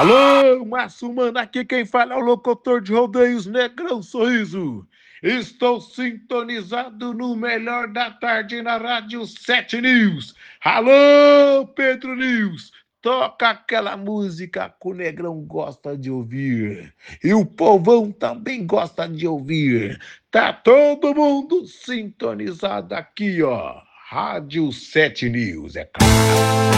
Alô, Márcio Mano, aqui quem fala é o locutor de rodeios Negrão Sorriso. Estou sintonizado no melhor da tarde na Rádio 7 News. Alô, Pedro News, toca aquela música que o Negrão gosta de ouvir. E o povão também gosta de ouvir. Tá todo mundo sintonizado aqui, ó. Rádio 7 News, é claro.